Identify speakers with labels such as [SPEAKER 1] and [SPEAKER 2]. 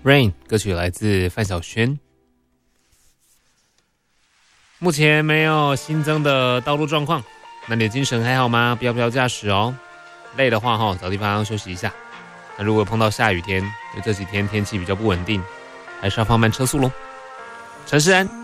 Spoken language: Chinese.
[SPEAKER 1] Rain 歌曲来自范晓萱。目前没有新增的道路状况，那你的精神还好吗？不要驾驶哦，累的话找地方休息一下。那如果碰到下雨天，因为这几天天气比较不稳定，还是要放慢车速咯。陈世安。